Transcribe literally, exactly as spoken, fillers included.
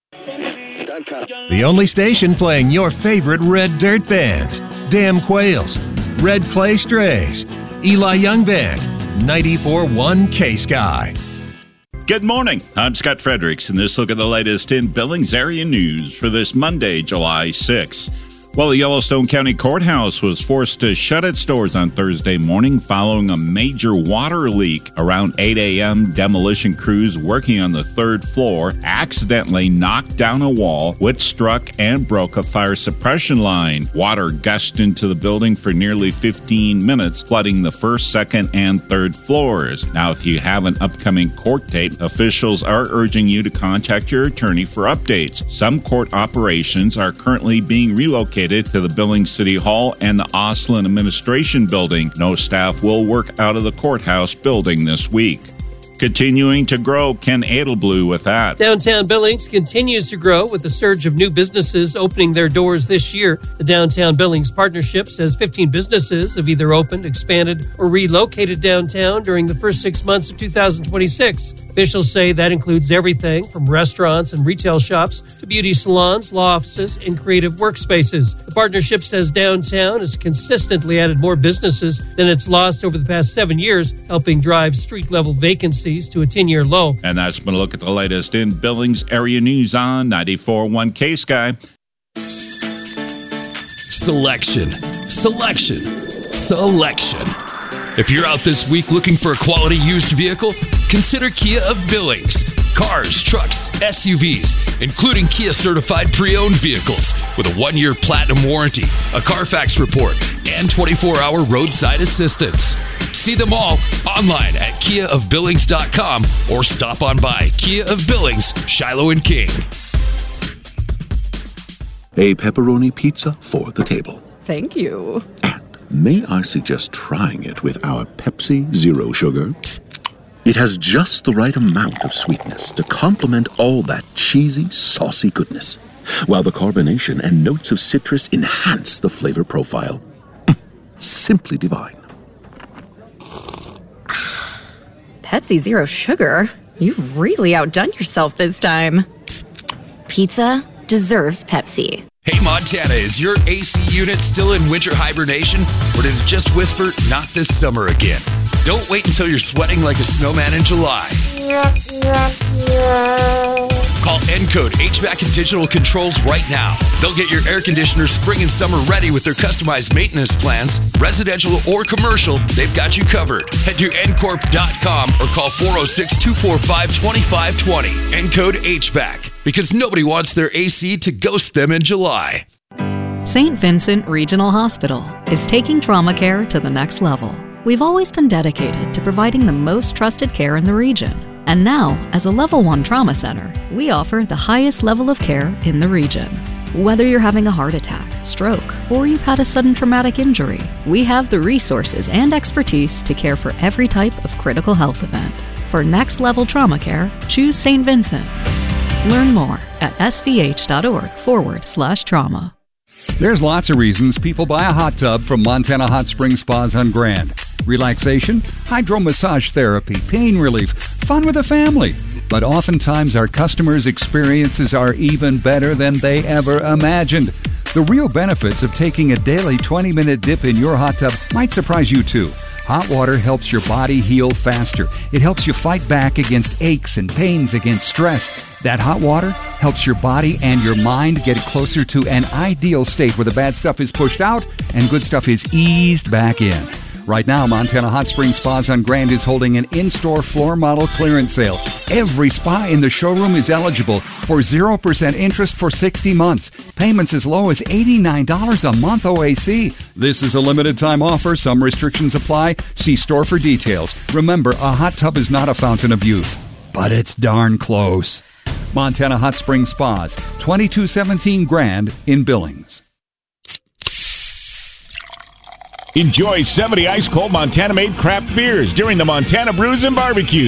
The only station playing your favorite red dirt bands. Damn Quails, Red Clay Strays, Eli Young Band, ninety-four point one K-Sky. Good morning. I'm Scott Fredericks, and this look at the latest in Billings area news for this Monday, July sixth. Well, the Yellowstone County Courthouse was forced to shut its doors on Thursday morning following a major water leak. Around eight a.m., demolition crews working on the third floor accidentally knocked down a wall, which struck and broke a fire suppression line. Water gushed into the building for nearly fifteen minutes, flooding the first, second, and third floors. Now, if you have an upcoming court date, officials are urging you to contact your attorney for updates. Some court operations are currently being relocated to the Billings City Hall and the Osland Administration Building. No staff will work out of the courthouse building this week. Continuing to grow, Ken Edelblue with that. Downtown Billings continues to grow with a surge of new businesses opening their doors this year. The Downtown Billings Partnership says fifteen businesses have either opened, expanded, or relocated downtown during the first six months of two thousand twenty-six. Officials say that includes everything from restaurants and retail shops to beauty salons, law offices, and creative workspaces. The partnership says downtown has consistently added more businesses than it's lost over the past seven years, helping drive street-level vacancies to a ten-year low. And that's been a look at the latest in Billings area news on ninety-four point one K-Sky. Selection, selection, selection. If you're out this week looking for a quality used vehicle, consider Kia of Billings. Cars, trucks, S U Vs, including Kia certified pre-owned vehicles with a one-year platinum warranty, a Carfax report, and twenty-four hour roadside assistance. See them all online at kia of billings dot com or stop on by Kia of Billings, Shiloh and King. A pepperoni pizza for the table. Thank you. And may I suggest trying it with our Pepsi Zero Sugar? It has just the right amount of sweetness to complement all that cheesy, saucy goodness, while the carbonation and notes of citrus enhance the flavor profile. Simply divine. Pepsi Zero Sugar? You've really outdone yourself this time. Pizza deserves Pepsi. Hey Montana, is your A C unit still in winter hibernation? Or did it just whisper, not this summer again? Don't wait until you're sweating like a snowman in July. Call Encode H V A C and Digital Controls right now. They'll get your air conditioner spring and summer ready with their customized maintenance plans. Residential or commercial, they've got you covered. Head to N corp dot com or call four oh six, two four five, two five two zero. Encode H V A C, because nobody wants their A C to ghost them in July. Saint Vincent Regional Hospital is taking trauma care to the next level. We've always been dedicated to providing the most trusted care in the region. And now, as a Level one Trauma Center, we offer the highest level of care in the region. Whether you're having a heart attack, stroke, or you've had a sudden traumatic injury, we have the resources and expertise to care for every type of critical health event. For next-level trauma care, choose Saint Vincent. Learn more at svh.org forward slash trauma. There's lots of reasons people buy a hot tub from Montana Hot Springs Spas on Grand. Relaxation, hydro-massage therapy, pain relief, fun with a family. But oftentimes our customers' experiences are even better than they ever imagined. The real benefits of taking a daily twenty-minute dip in your hot tub might surprise you too. Hot water helps your body heal faster. It helps you fight back against aches and pains, against stress. That hot water helps your body and your mind get closer to an ideal state where the bad stuff is pushed out and good stuff is eased back in. Right now, Montana Hot Springs Spas on Grand is holding an in-store floor model clearance sale. Every spa in the showroom is eligible for zero percent interest for sixty months. Payments as low as eighty-nine dollars a month O A C. This is a limited time offer. Some restrictions apply. See store for details. Remember, a hot tub is not a fountain of youth, but it's darn close. Montana Hot Springs Spas, twenty-two seventeen Grand in Billings. Enjoy seventy ice-cold Montana-made craft beers during the Montana Brews and Barbecues.